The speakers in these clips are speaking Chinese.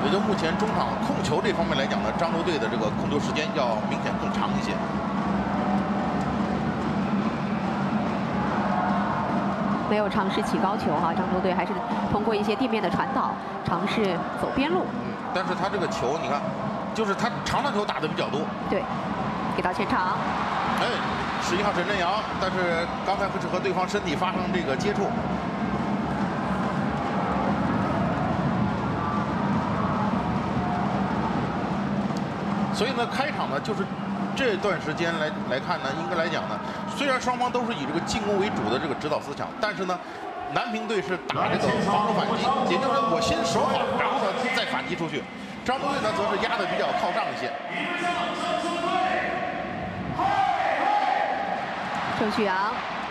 也就目前中场控球这方面来讲呢，漳州队的这个控球时间要明显更长一些。 没有尝试起高球哈，漳州队还是通过一些地面的传导尝试走边路。 但是他这个球，你看，就是他长传球打的比较多。 对，给到前场。 哎，11号沈振阳，但是刚才是和对方身体发生这个接触。所以呢，开场呢就是这段时间来看呢，应该来讲呢，虽然双方都是以这个进攻为主的这个指导思想，但是呢，南平队是打这个防守反击，也就是说我先守好，然后呢再反击出去。漳州队呢则是压的比较靠上一些。 郑旭阳。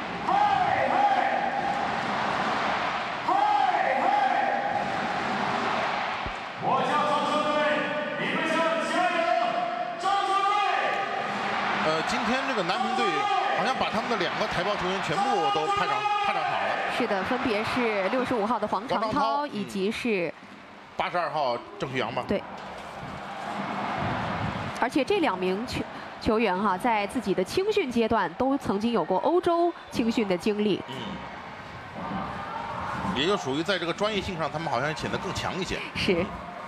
今天这个南平队好像把他们的2个台胞球员全部都派上场了。是的，分别是65号的黄长涛，以及是 82号郑旭阳吧。 对。而且这2名球员哈，在自己的青训阶段都曾经有过欧洲青训的经历。 也就属于在这个专业性上，他们好像显得更强一些。 是。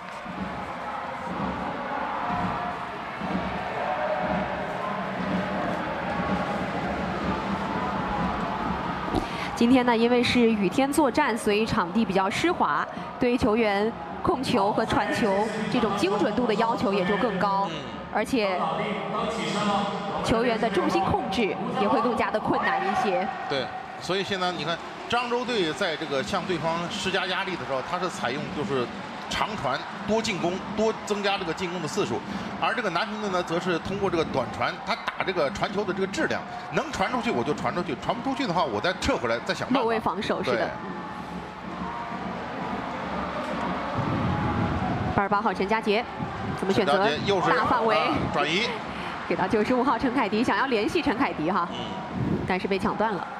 今天呢，因为是雨天作战，所以场地比较湿滑，对于球员控球和传球这种精准度的要求也就更高，而且球员的重心控制也会更加的困难一些。 对，所以现在你看，漳州队在这个向对方施加压力的时候，他是采用就是长传多进攻，多增加这个进攻的次数，而这个南平队呢，则是通过这个短传，他打这个传球的这个质量，能传出去我就传出去，传不出去的话，我再撤回来，再想办法。 落位防守是的。88号陈佳杰怎么选择？大范围转移， 给到95号陈凯迪，想要联系陈凯迪哈，但是被抢断了。